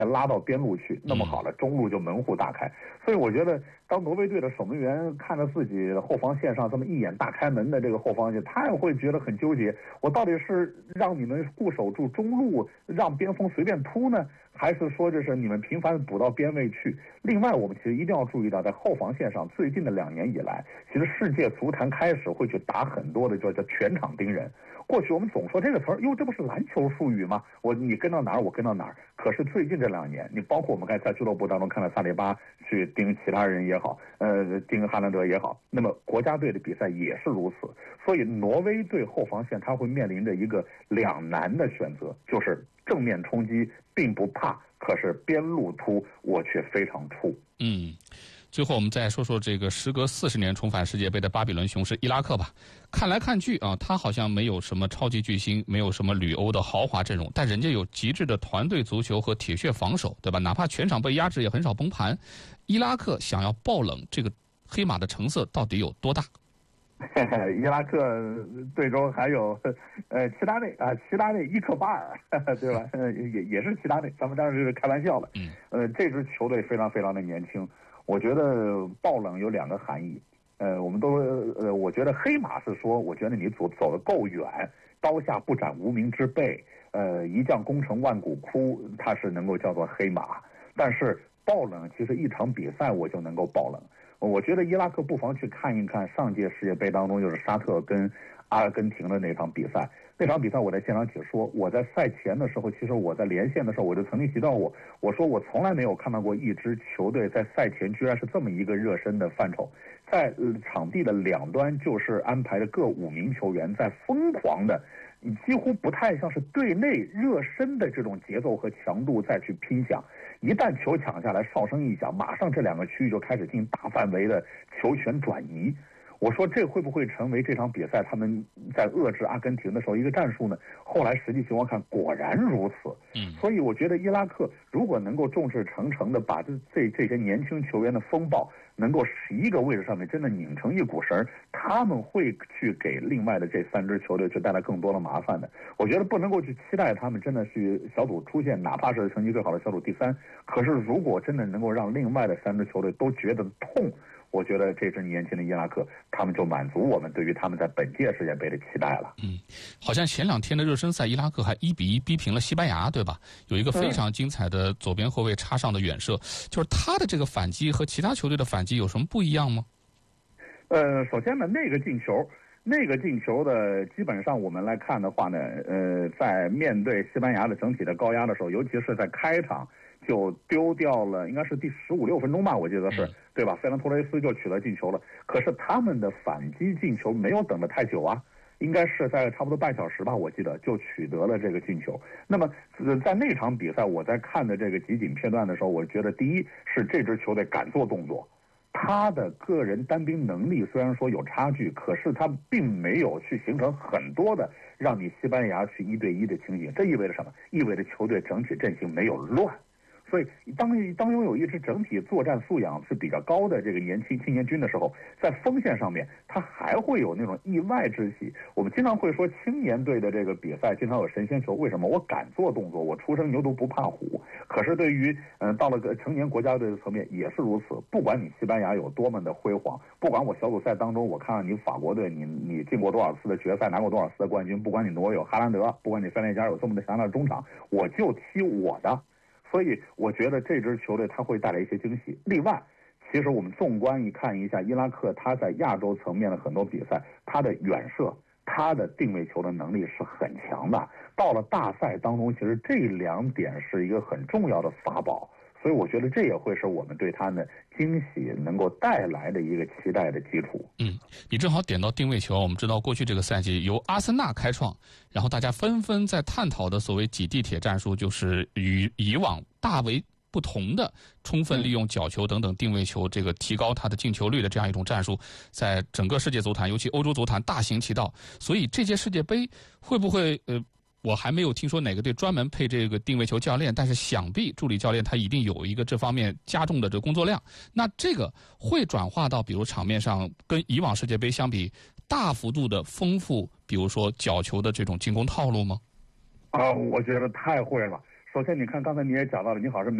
拉到边路去，那么好了，中路就门户大开。所以我觉得，当挪威队的守门员看着自己后防线上这么一眼大开门的这个后防线，他也会觉得很纠结：我到底是让你们固守住中路，让边锋随便突呢，还是说这是你们频繁补到边位去？另外，我们其实一定要注意到，在后防线上，最近的2年以来，其实世界足坛开始会去打很多的叫全场盯人。过去我们总说这个词儿，哟，这不是篮球术语吗？你跟到哪儿，我跟到哪儿。可是最近这2年，你包括我们刚才在俱乐部当中看到萨利巴去盯其他人也好，盯哈兰德也好，那么国家队的比赛也是如此。所以挪威队后防线他会面临着一个两难的选择，就是正面冲击并不怕，可是边路突我却非常怵。 最后我们再说说这个时隔40年重返世界杯的巴比伦雄狮伊拉克吧。看来看去啊，他好像没有什么超级巨星，没有什么旅欧的豪华阵容，但人家有极致的团队足球和铁血防守，对吧？哪怕全场被压制也很少崩盘。伊拉克想要爆冷，这个黑马的成色到底有多大？ 伊拉克队中还有齐达内伊克巴尔，对吧？也是齐达内，咱们当时是开玩笑的。这支球队非常非常的年轻。我觉得爆冷有2个含义，我觉得黑马是说，我觉得你走得够远，刀下不斩无名之辈，一将功成万骨枯，它是能够叫做黑马。但是爆冷其实一场比赛我就能够爆冷。我觉得伊拉克不妨去看一看上届世界杯当中就是沙特跟阿根廷的那场比赛。那场比赛我在现场解说，我在赛前的时候，其实我在连线的时候我就曾经提到过，我说我从来没有看到过一支球队在赛前居然是这么一个热身的范畴，在场地的两端就是安排的各5名球员在疯狂的，几乎不太像是队内热身的这种节奏和强度再去拼抢。一旦球抢下来，哨声一响，马上这2个区域就开始进行大范围的球权转移。我说这会不会成为这场比赛他们在遏制阿根廷的时候一个战术呢？后来实际情况看果然如此。所以我觉得伊拉克如果能够众志成城的把这些年轻球员的风暴能够11个位置上面真的拧成一股绳，他们会去给另外的这3支球队去带来更多的麻烦的。我觉得不能够去期待他们真的是小组出现哪怕是成绩最好的小组第3，可是如果真的能够让另外的3支球队都觉得痛，我觉得这支年轻的伊拉克，他们就满足我们对于他们在本届世界杯的期待了。 好像前2天的热身赛，伊拉克还1-1逼平了西班牙，对吧？有一个非常精彩的左边后卫插上的远射，就是他的这个反击和其他球队的反击有什么不一样吗？ 首先呢，那个进球的基本上我们来看的话呢，在面对西班牙的整体的高压的时候，尤其是在开场就丢掉了，应该是第15、16分钟吧，我记得是，对吧？费兰托雷斯就取得进球了。可是他们的反击进球没有等得太久啊，应该是在差不多半小时吧，我记得就取得了这个进球。那么在那场比赛，我在看的这个集锦片段的时候，我觉得第一是这支球队敢做动作。他的个人单兵能力虽然说有差距，可是他并没有去形成很多的让你西班牙去1对1的情景。这意味着什么？意味着球队整体阵型没有乱。所以当拥有一支整体作战素养是比较高的这个青年军的时候，在锋线上面他还会有那种意外之喜。我们经常会说青年队的这个比赛经常有神仙球，为什么？我敢做动作，我初生牛犊不怕虎。可是对于到了个成年国家队的层面也是如此，不管你西班牙有多么的辉煌，不管我小组赛当中我看到你法国队你进过多少次的决赛，拿过多少次的冠军，不管你挪威有哈兰德，不管你塞内加尔有这么的强大的中场，我就踢我的。所以我觉得这支球队它会带来一些惊喜。另外，其实我们纵观看一下伊拉克，他在亚洲层面的很多比赛，他的远射、他的定位球的能力是很强的。到了大赛当中，其实这2点是一个很重要的法宝。所以我觉得这也会是我们对他的惊喜能够带来的一个期待的基础。 你正好点到定位球。我们知道过去这个赛季由阿森纳开创，然后大家纷纷在探讨的所谓挤地铁战术，就是与以往大为不同的充分利用角球等等定位球，这个提高它的进球率的这样一种战术，在整个世界足坛，尤其欧洲足坛大行其道。所以这届世界杯会不会我还没有听说哪个队专门配这个定位球教练，但是想必助理教练他一定有一个这方面加重的这个工作量。那这个会转化到比如场面上跟以往世界杯相比大幅度的丰富，比如说角球的这种进攻套路吗？ 我觉得太会了。 首先你看刚才你也讲到了，你好像